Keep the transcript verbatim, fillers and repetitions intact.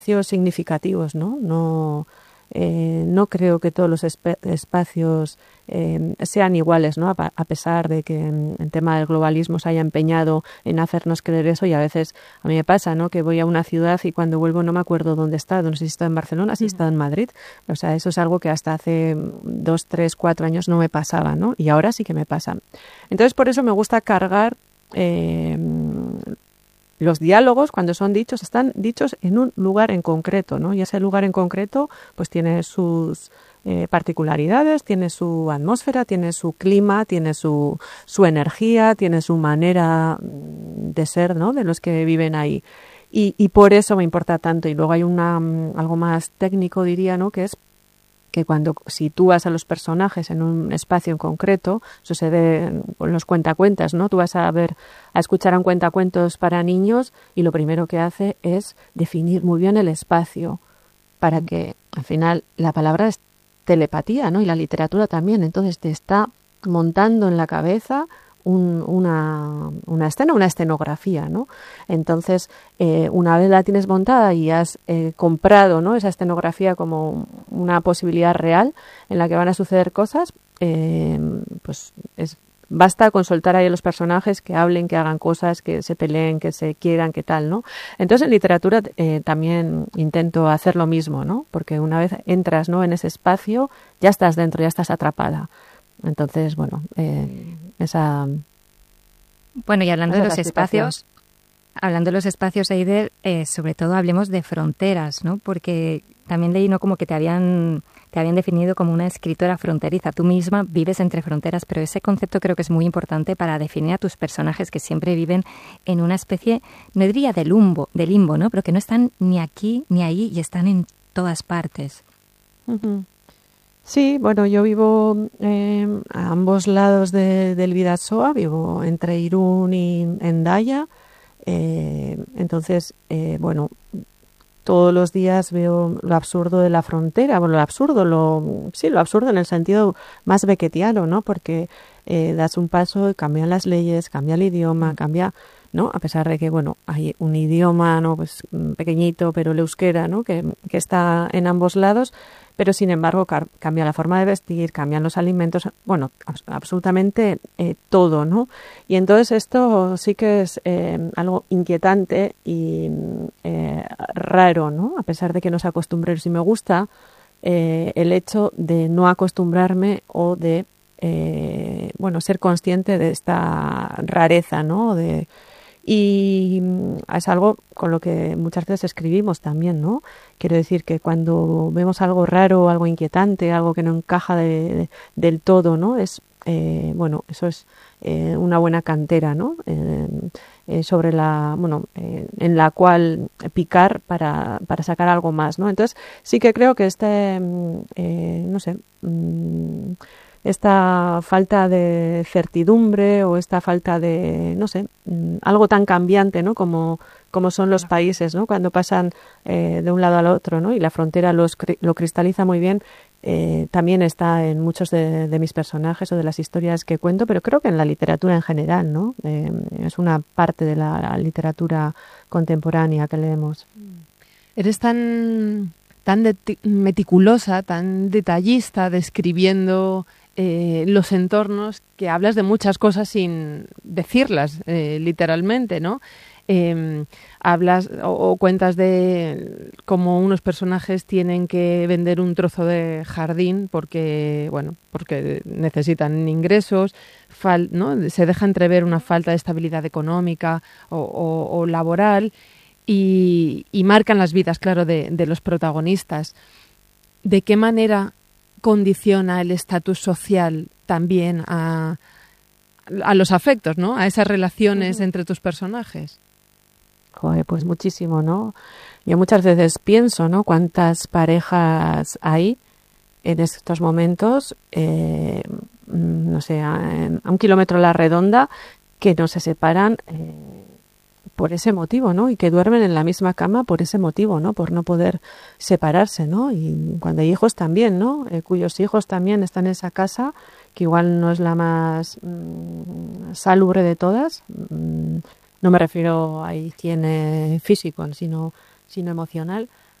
significativos, ¿no? No, eh, no creo que todos los esp- espacios eh, sean iguales, ¿no? A, pa- a pesar de que en el tema del globalismo se haya empeñado en hacernos creer eso, y a veces a mí me pasa, ¿no? Que voy a una ciudad y cuando vuelvo no me acuerdo dónde está, no sé si está en Barcelona, si está en Madrid. O sea, eso es algo que hasta hace dos, tres, cuatro años no me pasaba, ¿no? Y ahora sí que me pasa. Entonces, por eso me gusta cargar eh, los diálogos, cuando son dichos, están dichos en un lugar en concreto, ¿no? Y ese lugar en concreto, pues tiene sus eh, particularidades, tiene su atmósfera, tiene su clima, tiene su, su energía, tiene su manera de ser, ¿no? De los que viven ahí. Y, y por eso me importa tanto. Y luego hay una algo más técnico, diría, ¿no? Que es que cuando sitúas a los personajes en un espacio en concreto, eso se ve con los cuentacuentas, ¿no? Tú vas a ver, a escuchar a un cuentacuentos para niños y lo primero que hace es definir muy bien el espacio para que, al final, la palabra es telepatía, ¿no? Y la literatura también. Entonces te está montando en la cabeza un, una, una escena, una escenografía, ¿no? Entonces, eh, una vez la tienes montada y has eh, comprado, ¿no? Esa escenografía como una posibilidad real en la que van a suceder cosas, eh, pues es, basta con soltar ahí a los personajes que hablen, que hagan cosas, que se peleen, que se quieran, que tal, ¿no? Entonces, en literatura eh, también intento hacer lo mismo, ¿no? Porque una vez entras, ¿no? En ese espacio, ya estás dentro, ya estás atrapada. Entonces, bueno, eh, esa... Bueno, y hablando de los situación. espacios, hablando de los espacios, Eider, eh, sobre todo hablemos de fronteras, ¿no? Porque también leí, ¿no? Como que te habían, te habían definido como una escritora fronteriza. Tú misma vives entre fronteras, pero ese concepto creo que es muy importante para definir a tus personajes que siempre viven en una especie, no diría de limbo, de limbo, ¿no? Pero que no están ni aquí ni ahí y están en todas partes. Uh-huh. Sí, bueno, yo vivo eh, a ambos lados de, del Bidasoa, vivo entre Irún y Hendaya, eh, entonces, eh, bueno, todos los días veo lo absurdo de la frontera, bueno, lo absurdo, lo, sí, lo absurdo en el sentido más beckettiano, ¿no? Porque eh, das un paso, cambian las leyes, cambia el idioma, cambia, ¿no? A pesar de que, bueno, hay un idioma, ¿no? Pues pequeñito, pero el euskera, ¿no? Que, que está en ambos lados, pero sin embargo car- cambia la forma de vestir, cambian los alimentos, bueno, abs- absolutamente eh, todo, ¿no? Y entonces esto sí que es eh, algo inquietante y eh, raro, ¿no? A pesar de que no se acostumbre, si me gusta eh, el hecho de no acostumbrarme o de, eh, bueno, ser consciente de esta rareza, ¿no? De, y es algo con lo que muchas veces escribimos también, ¿no? Quiero decir que cuando vemos algo raro, algo inquietante, algo que no encaja de, de, del todo, ¿no? Es, eh, bueno, eso es eh, una buena cantera, ¿no? Eh, eh, sobre la, bueno, eh, en la cual picar para, para sacar algo más, ¿no? Entonces sí que creo que este, eh, no sé, mmm, esta falta de certidumbre o esta falta de, no sé, algo tan cambiante, ¿no? Como, como son los países, ¿no? Cuando pasan eh, de un lado al otro, ¿no? Y la frontera los, lo cristaliza muy bien. Eh, también está en muchos de, de mis personajes o de las historias que cuento, pero creo que en la literatura en general, ¿no? Eh, es una parte de la literatura contemporánea que leemos. Eres tan, tan de, meticulosa, tan detallista, describiendo eh, los entornos, que hablas de muchas cosas sin decirlas, eh, literalmente, ¿no? Eh, hablas o, o cuentas de cómo unos personajes tienen que vender un trozo de jardín porque, bueno, porque necesitan ingresos, fal, ¿no? Se deja entrever una falta de estabilidad económica o, o, o laboral y, y marcan las vidas, claro, de, de los protagonistas. ¿De qué manera condiciona el estatus social también a, a los afectos, ¿no? A esas relaciones uh-huh. entre tus personajes? Joder, pues muchísimo, ¿no? Yo muchas veces pienso, ¿no? Cuántas parejas hay en estos momentos, eh, no sé, a, a un kilómetro a la redonda, que no se separan eh, por ese motivo, ¿no? Y que duermen en la misma cama por ese motivo, ¿no? Por no poder separarse, ¿no? Y cuando hay hijos también, ¿no? Eh, cuyos hijos también están en esa casa, que igual no es la más mmm, salubre de todas. Mmm, no me refiero a higiene físico, sino, sino emocional.